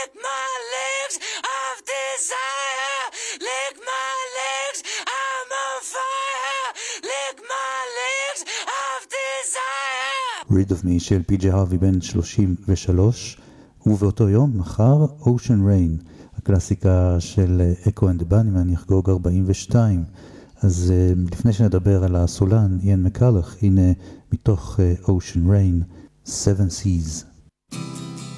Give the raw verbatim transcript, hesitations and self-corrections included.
lick my legs of desire, lick my legs, I'm on fire, lick my legs of desire. Rid of Me של פי ג'יי הרווי בן שלושים ושלוש, ובאותו יום, מחר, Ocean Rain, הקלאסיקה של אקו אנד בני, ואני אחגוג ארבעים ושתיים. אז לפני שנדבר על הסולן, איין מקלח, הנה מתוך Ocean Rain, Seven Seas.